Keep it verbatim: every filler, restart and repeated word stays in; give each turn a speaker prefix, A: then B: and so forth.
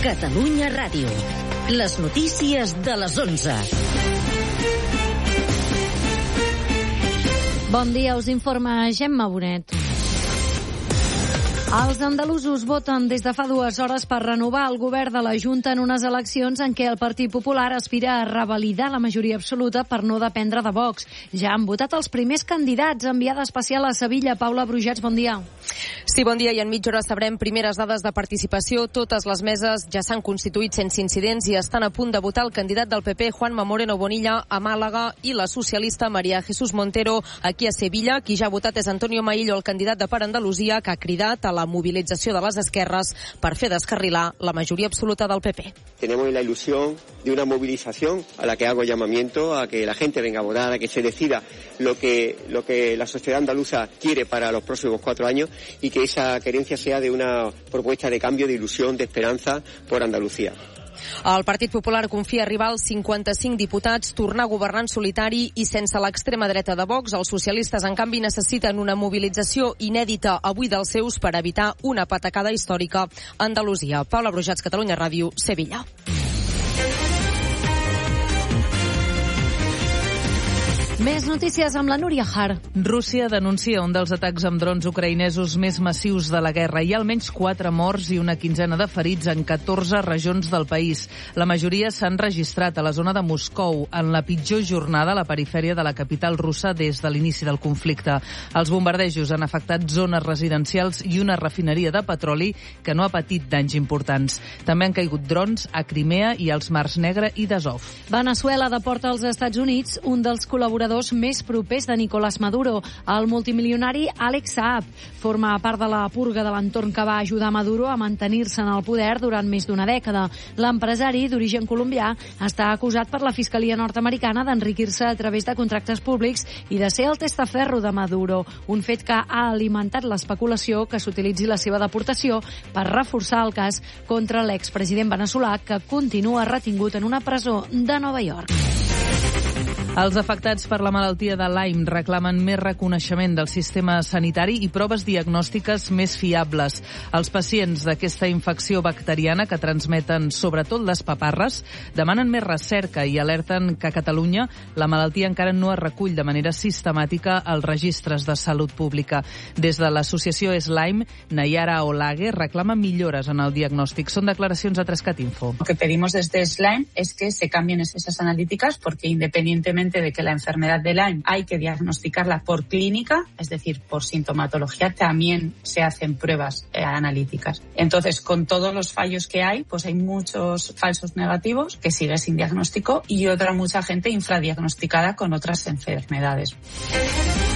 A: Catalunya Ràdio. Les notícies de les onze.
B: Bon dia, us informa Gemma Bonet. Els andalusos voten des de fa dues hores per renovar el govern de la Junta en unes eleccions en què el Partit Popular aspira a revalidar la majoria absoluta per no dependre de Vox. Ja han votat els primers candidats. Enviada especial a Sevilla, Paula Brujats, bon dia.
C: Sí, bon dia, i en mitja hora sabrem primeres dades de participació. Totes les meses ja s'han constituït sense incidents i estan a punt de votar el candidat del P P, Juanma Moreno Bonilla, a Màlaga, i la socialista María Jesús Montero, aquí a Sevilla. Qui ja ha votat és Antonio Maillo, el candidat de Per Andalusia, que ha cridat a la movilització de les esquerres per fer descarrilar la majoria absoluta del P P.
D: Tenemos la ilusión de una movilización a la que hago llamamiento a que la gente venga a votar, a que se decida lo que, lo que la sociedad andaluza quiere para los próximos cuatro años y que esa querencia sea de una propuesta de cambio, de ilusión, de esperanza por Andalucía.
C: El Partit Popular confia arribar als cinquanta-cinc diputats, tornar a governar en solitari i sense l'extrema dreta de Vox. Els socialistes, en canvi, necessiten una mobilització inèdita avui dels seus per evitar una patacada històrica a Andalusia. Paula Brujats, Catalunya Ràdio, Sevilla.
B: Més notícies amb la Núria Har.
E: Rússia denuncia un dels atacs amb drons ucraïnesos més massius de la guerra. Hi ha almenys quatre morts i una quinzena de ferits en catorze regions del país. La majoria s'han registrat a la zona de Moscou, en la pitjor jornada a la perifèria de la capital russa des de l'inici del conflicte. Els bombardejos han afectat zones residencials i una refineria de petroli que no ha patit danys importants. També han caigut drons a Crimea i als mars Negre i d'Azov.
B: Veneçuela deporta als Estats Units un dels col·laboradors més propers de Nicolás Maduro, el multimilionari Alex Saab. Forma part de la purga de l'entorn que va ajudar Maduro a mantenir-se en el poder durant més d'una dècada. L'empresari, d'origen colombià, està acusat per la Fiscalia nord-americana d'enriquir-se a través de contractes públics i de ser el testaferro de Maduro, un fet que ha alimentat l'especulació que s'utilitzi la seva deportació per reforçar el cas contra l'expresident veneçolà, que continua retingut en una presó de Nova York.
E: Els afectats per la malaltia de Lyme reclamen més reconeixement del sistema sanitari i proves diagnòstiques més fiables. Els pacients d'aquesta infecció bacteriana, que transmeten sobretot les paparres, demanen més recerca i alerten que a Catalunya la malaltia encara no es recull de manera sistemàtica als registres de salut pública. Des de l'associació Lyme, Nayara Olague reclama millores en el diagnòstic. Són declaracions a Trescat Info.
F: Lo que pedimos desde Lyme es que se cambien esas analíticas, porque independientemente de que la enfermedad de Lyme hay que diagnosticarla por clínica, es decir, por sintomatología, también se hacen pruebas eh, analíticas. Entonces, con todos los fallos que hay, pues hay muchos falsos negativos que sigue sin diagnóstico y otra mucha gente infradiagnosticada con otras enfermedades.